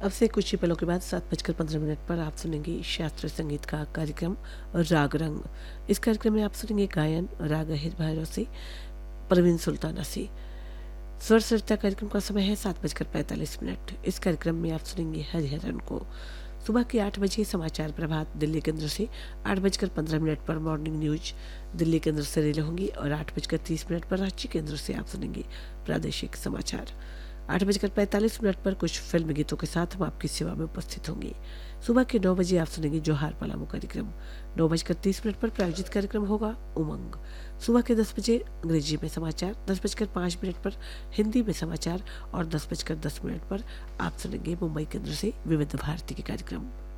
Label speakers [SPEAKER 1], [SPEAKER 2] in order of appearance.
[SPEAKER 1] अब से कुछ ही पलों के बाद 7:15 पर आप सुनेंगे शास्त्रीय संगीत का कार्यक्रम राग रंग। इस कार्यक्रम में आप सुनेंगे गायन राग हित भैरव से परवीन सुल्ताना से। स्वर सरिता कार्यक्रम का समय है 7:45। इस कार्यक्रम में आप सुनेंगे हरिहरन को। सुबह के 8 बजे समाचार प्रभात दिल्ली केंद्र से, 8:15 पर मॉर्निंग न्यूज दिल्ली केंद्र से रिले होंगी और 8:30 पर रांची केंद्र से आप सुनेंगे प्रादेशिक समाचार। 8:45 पर कुछ फिल्म गीतों के साथ हम आपकी सेवा में उपस्थित होंगे। सुबह के 9 बजे आप सुनेंगे जोहार पलामू कार्यक्रम। 9:30 पर प्रायोजित कार्यक्रम होगा उमंग। सुबह के 10 बजे अंग्रेजी में समाचार, 10:05 पर हिंदी में समाचार और 10:10 पर आप सुनेंगे मुंबई केंद्र से विविध भारती के कार्यक्रम।